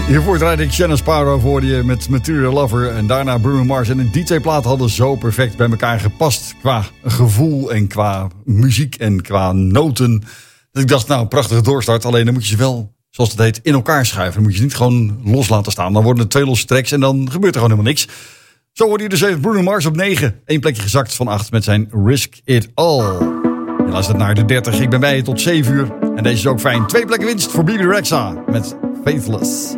Hiervoor draaide ik Shannon Sparrow voor je met Material Lover. En daarna Bruno Mars. En die twee platen hadden zo perfect bij elkaar gepast. Qua gevoel en qua muziek en qua noten. Dat ik dacht, nou, prachtige doorstart. Alleen dan moet je ze wel, zoals het heet, in elkaar schuiven. Dan moet je ze niet gewoon los laten staan. Dan worden het twee losse tracks en dan gebeurt er gewoon helemaal niks. Zo hoorde je dus even Bruno Mars op 9. 1 plekje gezakt van 8 met zijn Risk It All. Je luistert naar de 30. Ik ben bij je tot 7 uur. En deze is ook fijn. 2 plekken winst voor Bibi Rexha met Faithless.